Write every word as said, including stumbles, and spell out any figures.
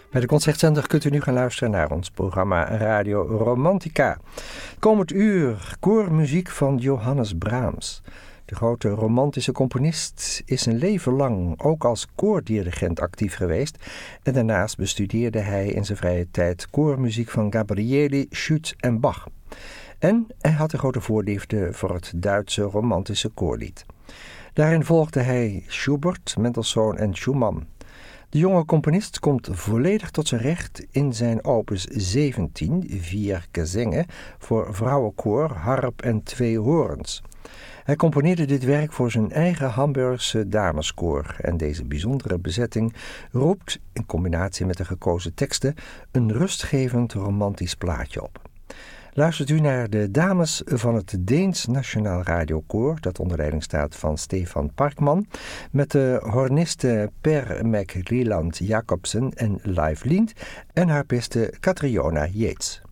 Bij de Concertzender kunt u nu gaan luisteren naar ons programma Radio Romantica. Komend uur koormuziek van Johannes Brahms. De grote romantische componist is een leven lang ook als koordirigent actief geweest en daarnaast bestudeerde hij in zijn vrije tijd koormuziek van Gabrieli, Schütz en Bach. En hij had een grote voorliefde voor het Duitse romantische koorlied. Daarin volgde hij Schubert, Mendelssohn en Schumann. De jonge componist komt volledig tot zijn recht in zijn opus zeventien, vier Gesänge, voor vrouwenkoor, harp en twee horens. Hij componeerde dit werk voor zijn eigen Hamburgse dameskoor en deze bijzondere bezetting roept, in combinatie met de gekozen teksten, een rustgevend romantisch plaatje op. Luistert u naar de dames van het Deens Nationaal Radiokoor, dat onder leiding staat van Stefan Parkman, met de horniste Per McLeland Jacobsen en Live Lind en harpiste Catriona Yates.